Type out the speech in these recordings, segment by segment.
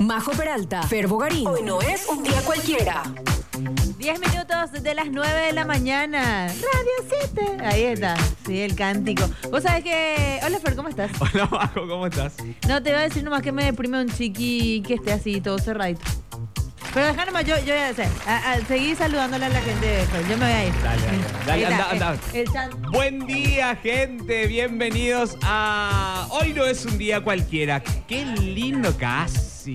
Majo Peralta, Fer Bogarín. Hoy no es un día cualquiera. 10 minutos de las 9 de la mañana. Radio 7. Ahí está. Sí, el cántico. Vos sabés que... Hola, Fer, ¿cómo estás? Hola, Majo, ¿cómo estás? No, te iba a decir nomás que me deprime un chiqui que esté así, todo cerradito. Pero dejá nomás, yo voy a hacer. Seguí saludándole a la gente. Yo me voy a ir. Dale, anda. Buen día, gente. Bienvenidos a... Hoy no es un día cualquiera. Qué lindo, casi.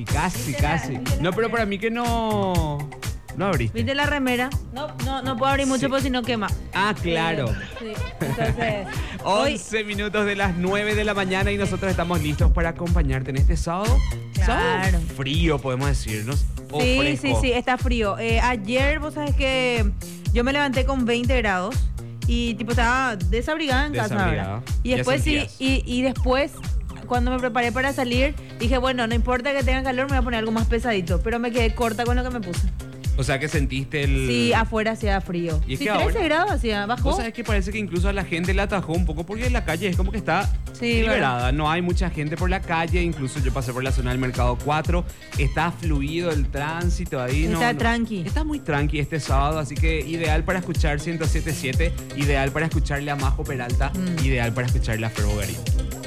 No, pero para mí que no abriste. ¿Viste la remera? No puedo abrir mucho, Sí. porque si no quema. Ah, claro. Sí, entonces... 11 minutos de las 9 de la mañana y nosotros estamos listos para acompañarte en este sábado. Claro. Sábado frío, podemos decirnos. O fresco. Sí, está frío. Ayer, vos sabés que yo me levanté con 20 grados y tipo estaba desabrigada en casa, Desabrigada. ¿verdad? Y Ya después sentías. y después, cuando me preparé para salir, dije, bueno, no importa que tenga calor, me voy a poner algo más pesadito. Pero me quedé corta con lo que me puse. O sea que sentiste el... Sí, afuera hacía frío. Y es Sí, que 13 ahora- grados hacía, bajó. Vos sabés que parece que incluso a la gente le atajó un poco porque en la calle es como que está Sí, liberada. No hay mucha gente por la calle. Incluso yo pasé por la zona del Mercado 4. Está fluido el tránsito ahí. Está tranqui. Está muy tranqui este sábado. Así que ideal para escuchar 107.7. Ideal para escucharle a Majo Peralta. Ideal para escucharle a Fer Bogarín.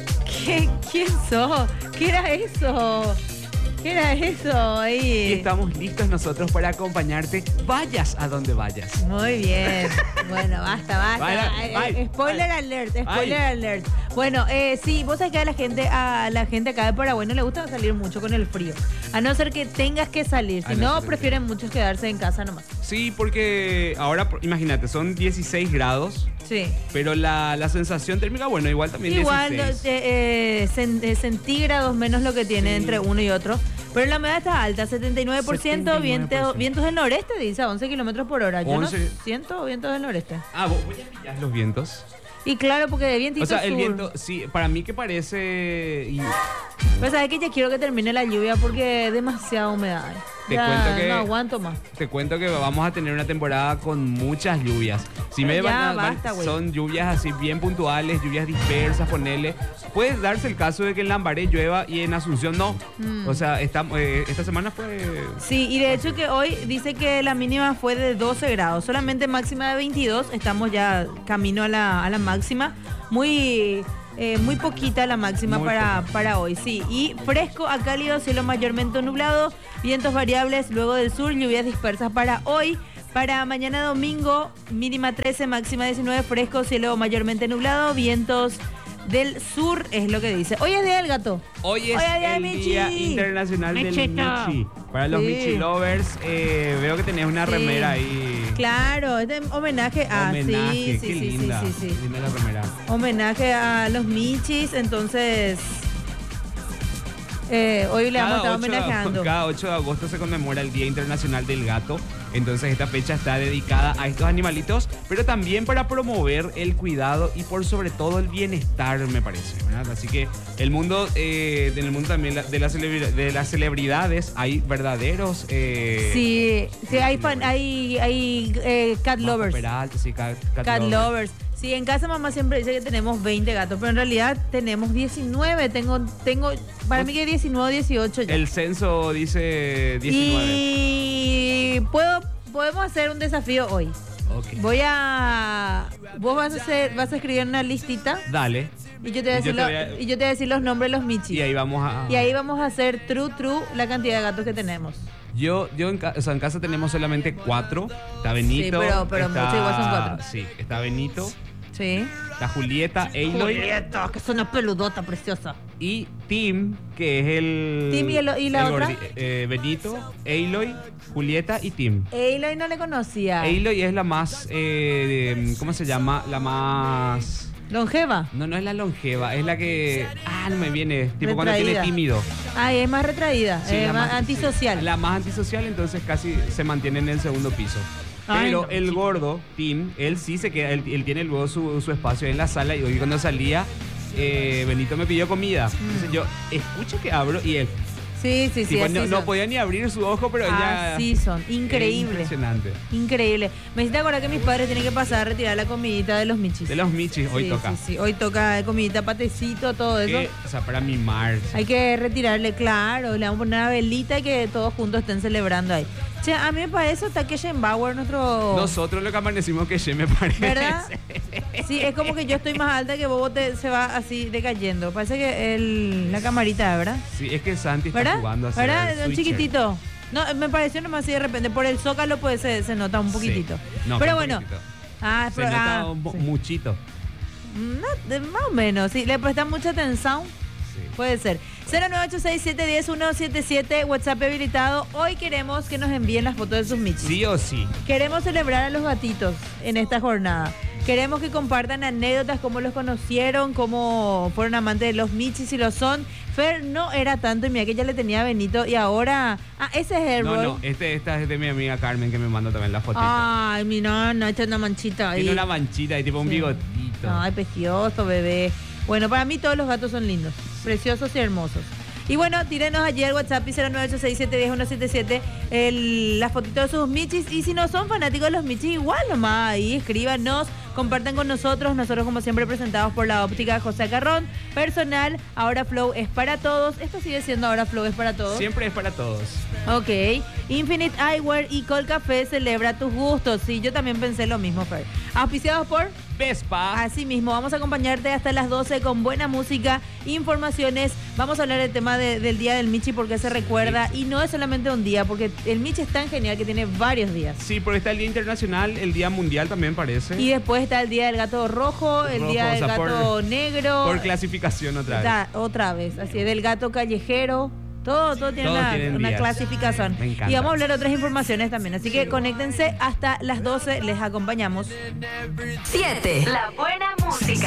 ¿Quién sos? ¿Qué era eso? ¿Qué era eso ahí? Y estamos listos nosotros para acompañarte. Vayas a donde vayas. Muy bien. Bueno, basta. Bye. Spoiler alert. Bueno, sí, vos sabés que a la gente acá de Paraguay no le gusta salir mucho con el frío. A no ser que tengas que salir. Si A no no, ser que- prefieren muchos quedarse en casa nomás. Sí, porque ahora, imagínate, son 16 grados. Sí. Pero la sensación térmica, bueno, igual también Igual 16. centígrados menos lo que tiene Sí. entre uno y otro. Pero la humedad está alta, 79%, 79%. vientos del noreste, dice, a 11 kilómetros por hora. Yo 11. no siento vientos del noreste. Ah, vos ya pillás los vientos. Y claro, porque de vientito O sea, el sur. viento, sí, para mí que parece... Pero sabes que ya quiero que termine la lluvia porque es demasiada humedad. Te Ya cuento que- no aguanto más. Te cuento que vamos a tener una temporada con muchas lluvias. Si Pero me ya basta, güey. son lluvias así bien puntuales, lluvias dispersas, ponele. Puede darse el caso de que en Lambaré llueva y en Asunción no. O sea, esta semana fue... Sí, y de hecho que hoy dice que la mínima fue de 12 grados, solamente máxima de 22, estamos ya camino a la máxima, muy poquita la máxima Muy para hoy, sí, y fresco a cálido, cielo mayormente nublado, vientos variables luego del sur, lluvias dispersas para hoy. Para mañana domingo, mínima 13, máxima 19, fresco, cielo mayormente nublado, vientos del sur, es lo que dice. Hoy es Día del Gato. Hoy es Día de el Michi. Día Internacional del Michito. Michi. Para los Sí. Michi Lovers, veo que tenés una Sí. remera ahí. Claro, es de homenaje a... Homenaje, sí, qué linda. sí. Linda la remera. Homenaje a los Michis, entonces hoy le vamos a estar homenajeando. Cada 8 de agosto se conmemora el Día Internacional del Gato. Entonces esta fecha está dedicada a estos animalitos, pero también para promover el cuidado y por sobre todo el bienestar, me parece, ¿verdad? Así que en el mundo también de las celebridades hay verdaderos... Sí, hay cat Majo lovers. Peralta, sí, cat Cat lovers. Sí, en casa mamá siempre dice que tenemos 20 gatos, pero en realidad tenemos 19. Tengo para mí que 19 o 18 ya. El censo dice 19. Y podemos hacer un desafío hoy. Ok. Vos vas a escribir una listita Dale. y yo te voy a Y yo decir, te voy a- y yo te voy a decir los nombres de los Michis. Y ahí vamos a... Y ahí vamos a hacer true la cantidad de gatos que tenemos. Yo en casa tenemos solamente 4. Está Benito. Sí, pero mucho igual son 4. Sí, está Benito, Sí. está Julieta, Aloy Julieta, que es una peludota preciosa. y Tim, que es el... Tim y la otra. Benito, Aloy, Julieta y Tim. Aloy no le conocía. Aloy es la más... ¿cómo se llama? La más... Longeva. No es la longeva, es la que... no me viene. Tipo cuando tiene Retraída. tímido. Ay, es más retraída, Sí, es la más antisocial. sí, la más antisocial, entonces casi se mantiene en el segundo piso. Ay, Pero no, el chico. gordo, Tim, él sí se queda, él tiene luego su espacio en la sala y hoy cuando salía, Benito me pidió comida. Entonces yo escucho que abro y él Sí, sí, sí. Tipo, así no son. podía ni abrir su ojo, pero ella... Así son, es increíble. impresionante. Increíble. Me hiciste acordar que mis padres tienen que pasar a retirar la comidita de los michis. De los michis, hoy Sí, toca. Sí, sí, hoy toca comidita, patecito, todo eso. O sea, para mimar. Hay que retirarle, claro, le vamos a poner una velita y que todos juntos estén celebrando ahí. Che, a mí me parece hasta que Bauer, nuestro... Nosotros lo que amanecimos que me parece. ¿Verdad? Sí, es como que yo estoy más alta que Bobo se va así decayendo. Parece que la camarita, ¿verdad? Sí, es que Santi está ¿Verdad? jugando así. ¿Verdad? Un chiquitito. No, me pareció nomás así de repente. Por el zócalo pues se nota un poquitito. Sí. No, pero un bueno. poquitito. Se Pero, nota sí. muchito. Más o menos, sí. Le prestan mucha atención. Sí. Puede ser. 09867101077, WhatsApp habilitado. Hoy queremos que nos envíen las fotos de sus michis. Sí o sí. Queremos celebrar a los gatitos en esta jornada. Queremos que compartan anécdotas, cómo los conocieron, cómo fueron amantes de los michis, si lo son. Fer no era tanto, y mira que ya le tenía a Benito y ahora... Ah, ese es Hellboy. No, esta es de mi amiga Carmen que me mandó también la fotito. Ay, mi no, esta es una manchita ahí. Tiene una manchita y tipo un Sí. bigotito. Ay, precioso, bebé. Bueno, para mí todos los gatos son lindos, preciosos y hermosos. Y bueno, tírenos allí al WhatsApp y 09867101077 la fotito de sus michis. Y si no son fanáticos de los michis, igual nomás ahí, escríbanos, compartan con nosotros. Nosotros, como siempre, presentados por la óptica José Carrón. Personal, Ahora Flow es para todos. Esto sigue siendo Ahora Flow es para todos. Siempre es para todos. Ok. Infinite Eyewear y Col Café celebra tus gustos. Sí, yo también pensé lo mismo, Fer. Auspiciados por... Vespa. Así mismo, vamos a acompañarte hasta las 12 con buena música, informaciones. Vamos a hablar del tema del Día del Michi, porque se recuerda. Y no es solamente un día, porque el Michi es tan genial que tiene varios días. Sí, porque está el Día Internacional, el Día Mundial también parece. Y después está el Día del Gato Rojo, el Rojo, Día del o sea, Gato Negro. Por clasificación otra vez. Otra vez, así es, del Gato Callejero. Todo tiene Todos tienen una días. clasificación. Me encanta. Y vamos a hablar de otras informaciones también. Así que conéctense hasta las 12, les acompañamos. 7. La buena música.